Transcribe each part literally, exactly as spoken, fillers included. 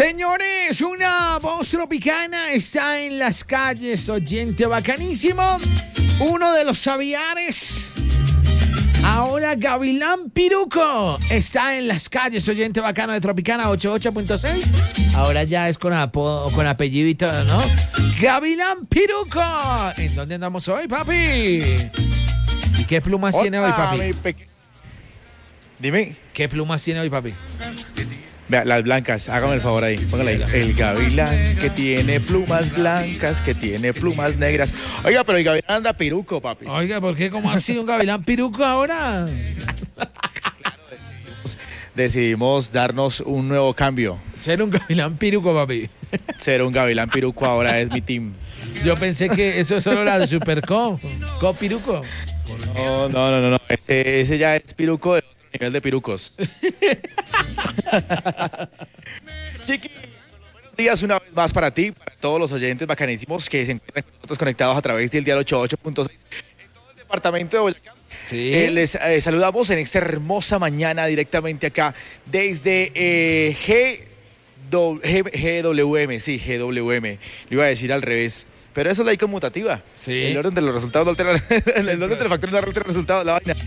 Señores, una voz tropicana está en las calles, oyente bacanísimo. Uno de los aviares, ahora Gavilán Piruco, está en las calles, oyente bacano de Tropicana ochenta y ocho punto seis. Ahora ya es con, apodo, con apellido y todo, ¿no? Gavilán Piruco. ¿En dónde andamos hoy, papi? ¿Y qué plumas Hola, tiene hoy, papi? Peque... Dime. ¿Qué plumas tiene hoy, papi? Vea, las blancas, hágame el favor ahí, póngala ahí. El gavilán que tiene plumas blancas, que tiene plumas negras. Oiga, pero el gavilán anda piruco, papi. Oiga, ¿por qué? ¿Cómo así un Gavilán Piruco ahora? Claro, decidimos, decidimos darnos un nuevo cambio. Ser un Gavilán Piruco, papi. Ser un gavilán piruco ahora es mi team. Yo pensé que eso solo era de Superco. Co Piruco. No, no, no, no, no. Ese, ese ya es piruco de otro nivel de pirucos. Chiqui, buenos días una vez más para ti, para todos los oyentes bacanísimos que se encuentran con nosotros conectados a través del dial ochenta y ocho punto seis en todo el departamento de Boyacá. Sí. Eh, les eh, saludamos en esta hermosa mañana directamente acá desde eh, G, G, GWM, sí, G W M. Lo iba a decir al revés. Pero eso es la I conmutativa. Sí. El orden de los resultados no altera, el orden de los factores no altera el resultado, la vaina.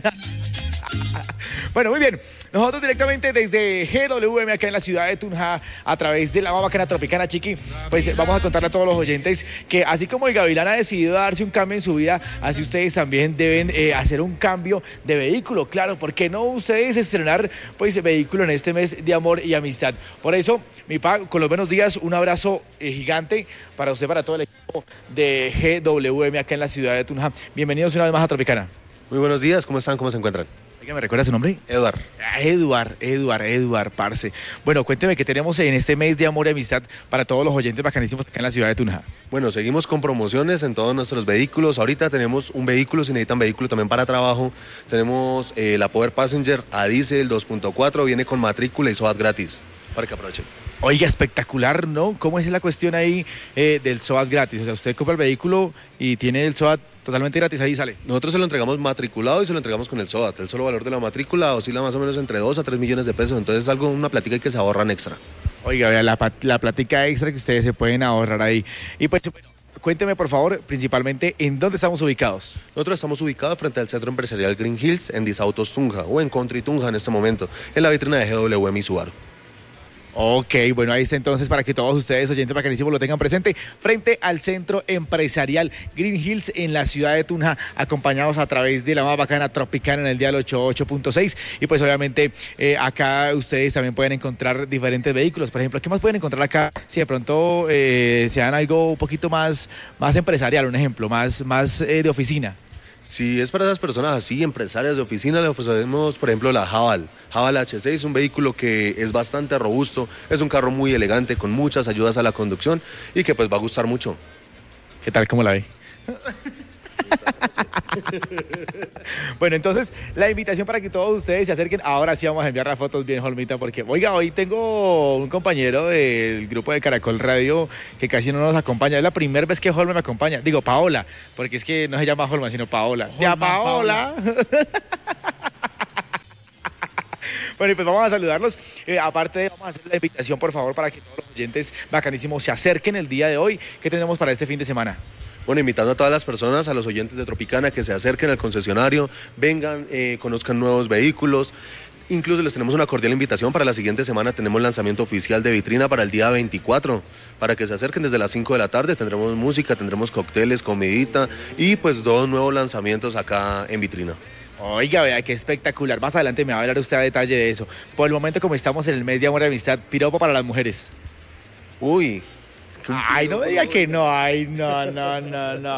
Bueno, muy bien. Nosotros directamente desde G W M acá en la ciudad de Tunja, a través de la más bacana Tropicana, Chiqui, pues vamos a contarle a todos los oyentes que así como el Gavilán ha decidido darse un cambio en su vida, así ustedes también deben eh, hacer un cambio de vehículo. Claro, ¿por qué no ustedes estrenar pues vehículo en este mes de amor y amistad? Por eso, mi pa, con los buenos días, un abrazo eh, gigante para usted, para todo el equipo de G W M acá en la ciudad de Tunja. Bienvenidos una vez más a Tropicana. Muy buenos días, ¿cómo están? ¿Cómo se encuentran? ¿Me recuerda su nombre? Eduard. Ah, Eduard, Eduard, Eduard, parce. Bueno, cuénteme qué tenemos en este mes de amor y amistad para todos los oyentes bacanísimos acá en la ciudad de Tunja. Bueno, seguimos con promociones en todos nuestros vehículos. Ahorita tenemos un vehículo, si necesitan vehículo también para trabajo. Tenemos eh, la Power Passenger a diésel dos punto cuatro, viene con matrícula y SOAT gratis, para que aprovechen. Oiga, espectacular, ¿no? ¿Cómo es la cuestión ahí eh, del SOAT gratis? O sea, usted compra el vehículo y tiene el SOAT totalmente gratis, ahí sale. Nosotros se lo entregamos matriculado y se lo entregamos con el SOAT. El solo valor de la matrícula oscila más o menos entre dos a tres millones de pesos. Entonces es algo, una platica que se ahorran extra. Oiga, vea, la, la plática extra que ustedes se pueden ahorrar ahí. Y pues, bueno, cuénteme, por favor, principalmente, ¿en dónde estamos ubicados? Nosotros estamos ubicados frente al Centro Empresarial Green Hills, en Disautos Tunja, o en Country Tunja en este momento, en la vitrina de G W M y Subaru. Ok, bueno, ahí está entonces para que todos ustedes, oyentes bacanísimos, lo tengan presente, frente al Centro Empresarial Green Hills en la ciudad de Tunja, acompañados a través de la más bacana Tropicana en el dial ochenta y ocho punto seis. Y pues obviamente eh, acá ustedes también pueden encontrar diferentes vehículos. Por ejemplo, ¿qué más pueden encontrar acá? Si de pronto eh, sean algo un poquito más, más empresarial, un ejemplo, más, más eh, de oficina. Si es para esas personas así, empresarias de oficina, le ofrecemos, por ejemplo, la Haval. Haval H seis es un vehículo que es bastante robusto, es un carro muy elegante, con muchas ayudas a la conducción y que pues va a gustar mucho. ¿Qué tal? ¿Cómo la ve? Bueno, entonces la invitación para que todos ustedes se acerquen. Ahora sí vamos a enviar las fotos bien, Holmita, porque oiga, hoy tengo un compañero del grupo de Caracol Radio que casi no nos acompaña. Es la primera vez que Holma me acompaña. Digo, Paola, porque es que no se llama Holma, sino Paola. Holma, Ya, Paola. Bueno, y pues vamos a saludarlos. Eh, aparte, vamos a hacer la invitación, por favor, para que todos los oyentes bacanísimos se acerquen el día de hoy. ¿Qué tenemos para este fin de semana? Bueno, invitando a todas las personas, a los oyentes de Tropicana, que se acerquen al concesionario, vengan, eh, conozcan nuevos vehículos. Incluso les tenemos una cordial invitación para la siguiente semana. Tenemos lanzamiento oficial de vitrina para el día veinticuatro, para que se acerquen desde las cinco de la tarde. Tendremos música, tendremos cócteles, comidita y pues dos nuevos lanzamientos acá en vitrina. Oiga, vea, qué espectacular. Más adelante me va a hablar usted a detalle de eso. Por el momento, como estamos en el mes de amor y amistad, piropo para las mujeres. Uy. Ay, no me diga que no. Ay, no, no, no, no.